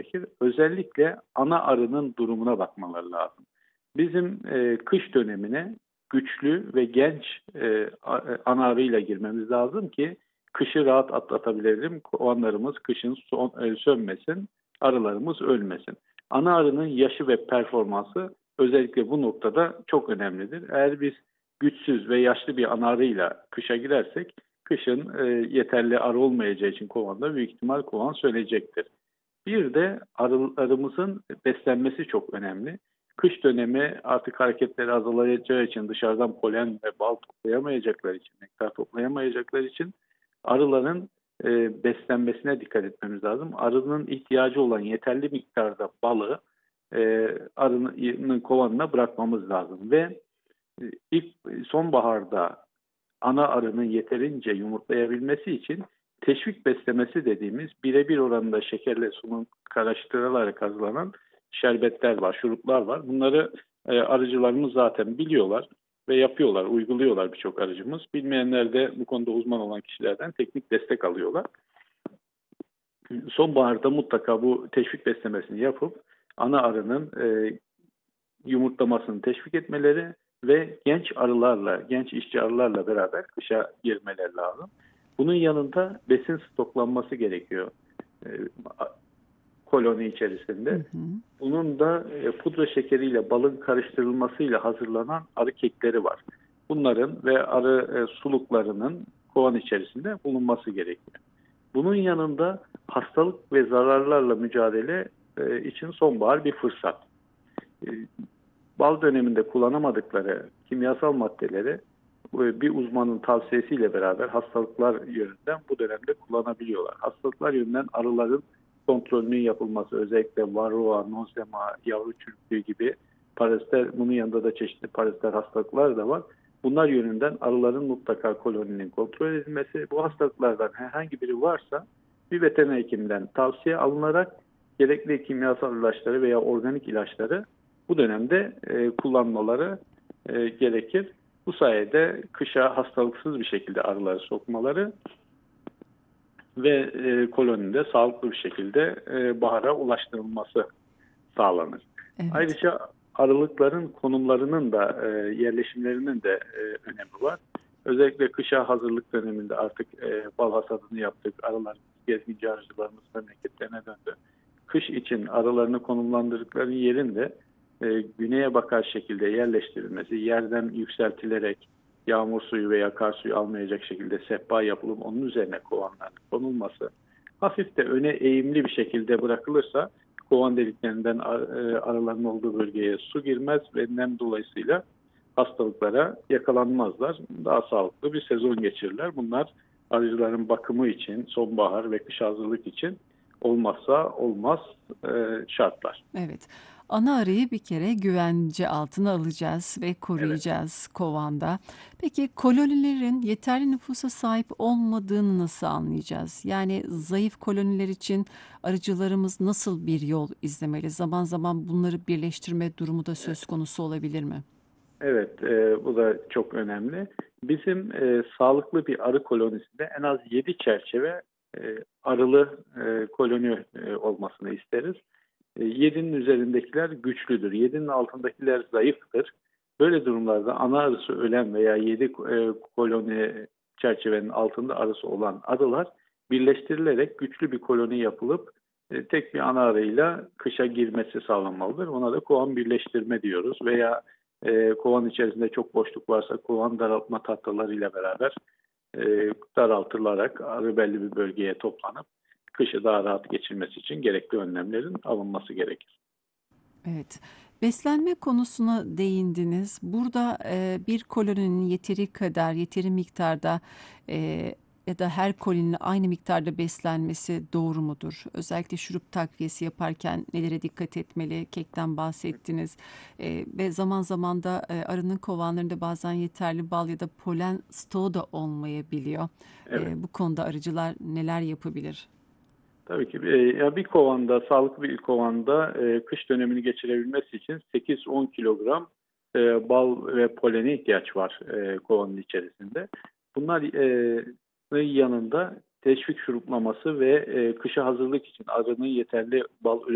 gerekir. Özellikle ana arının durumuna bakmaları lazım. Bizim kış dönemine güçlü ve genç ana arıyla girmemiz lazım ki kışı rahat atlatabilelim. Kovanlarımız kışın sönmesin, arılarımız ölmesin. Ana arının yaşı ve performansı özellikle bu noktada çok önemlidir. Eğer biz güçsüz ve yaşlı bir ana arıyla kışa girersek kışın yeterli arı olmayacağı için kovanda büyük ihtimal kovan sönecektir. Bir de arımızın beslenmesi çok önemli. Kış dönemi artık hareketleri azalacağı için dışarıdan polen ve bal toplayamayacakları için, nektar toplayamayacakları için arıların beslenmesine dikkat etmemiz lazım. Arının ihtiyacı olan yeterli miktarda balı arının kovanına bırakmamız lazım ve ilk sonbaharda ana arının yeterince yumurtlayabilmesi için teşvik beslemesi dediğimiz birebir oranında şekerle sunum karıştırılarak hazırlanan şerbetler var, şuruplar var. Bunları arıcılarımız zaten biliyorlar ve yapıyorlar, uyguluyorlar birçok arıcımız. Bilmeyenler de bu konuda uzman olan kişilerden teknik destek alıyorlar. Sonbaharda mutlaka bu teşvik beslemesini yapıp ana arının yumurtlamasını teşvik etmeleri ve genç arılarla, genç işçi arılarla beraber kışa girmeleri lazım. Bunun yanında besin stoklanması gerekiyor koloni içerisinde. Hı hı. Bunun da pudra şekeriyle balın karıştırılmasıyla hazırlanan arı kekleri var. Bunların ve arı suluklarının kovan içerisinde bulunması gerekiyor. Bunun yanında hastalık ve zararlarla mücadele için sonbahar bir fırsat. Bal döneminde kullanamadıkları kimyasal maddeleri bir uzmanın tavsiyesiyle beraber hastalıklar yönünden bu dönemde kullanabiliyorlar. Hastalıklar yönünden arıların kontrolünün yapılması, özellikle varroa, nozema, yavru çürüklüğü gibi parazitler, bunun yanında da çeşitli parazitler hastalıklar da var. Bunlar yönünden arıların mutlaka koloninin kontrol edilmesi, bu hastalıklardan herhangi biri varsa bir veteriner hekimden tavsiye alınarak gerekli kimyasal ilaçları veya organik ilaçları bu dönemde kullanmaları gerekir. Bu sayede kışa hastalıksız bir şekilde arıları sokmaları ve kolonide sağlıklı bir şekilde bahara ulaştırılması sağlanır. Evet. Ayrıca arılıkların konumlarının da yerleşimlerinin de önemi var. Özellikle kışa hazırlık döneminde artık bal hasadını yaptık. Arılar, gezginci arıcılarımız memleketlerine döndü. Kış için arılarını konumlandırdıkları yerin de güneye bakar şekilde yerleştirilmesi, yerden yükseltilerek yağmur suyu veya kar suyu almayacak şekilde sehpa yapılıp onun üzerine kovanlar konulması, hafif de öne eğimli bir şekilde bırakılırsa kovan deliklerinden arıların olduğu bölgeye su girmez ve nem dolayısıyla hastalıklara yakalanmazlar. Daha sağlıklı bir sezon geçirirler. Bunlar arıcıların bakımı için, sonbahar ve kış hazırlık için olmazsa olmaz şartlar. Evet. Ana arıyı bir kere güvence altına alacağız ve Evet. koruyacağız kovanda. Peki kolonilerin yeterli nüfusa sahip olmadığını nasıl anlayacağız? Yani zayıf koloniler için arıcılarımız nasıl bir yol izlemeli? Zaman zaman bunları birleştirme durumu da söz konusu olabilir mi? Evet, bu da çok önemli. Bizim sağlıklı bir arı kolonisinde en az 7 çerçeve arılı koloni olmasını isteriz. 7'nin üzerindekiler güçlüdür, 7'nin altındakiler zayıftır. Böyle durumlarda ana arısı ölen veya 7 koloni çerçevenin altında arısı olan arılar birleştirilerek güçlü bir koloni yapılıp tek bir ana arıyla kışa girmesi sağlanmalıdır. Ona da kovan birleştirme diyoruz veya kovan içerisinde çok boşluk varsa kovan daraltma tahtalarıyla beraber daraltılarak arı belli bir bölgeye toplanıp kışı daha rahat geçirmesi için gerekli önlemlerin alınması gerekir. Evet. Beslenme konusuna değindiniz. Burada bir koloninin yeteri kadar, yeteri miktarda ya da her koloninin aynı miktarda beslenmesi doğru mudur? Özellikle şurup takviyesi yaparken nelere dikkat etmeli? Kekten bahsettiniz. Ve zaman zaman da arının kovanlarında bazen yeterli bal ya da polen stoğu da olmayabiliyor. Evet. Bu konuda arıcılar neler yapabilir? Tabii ki ya bir kovanda, sağlıklı bir kovanda kış dönemini geçirebilmesi için 8-10 kilogram bal ve polene ihtiyaç var kovanın içerisinde. Bunlar yanında teşvik şuruplaması ve kışa hazırlık için arının yeterli bal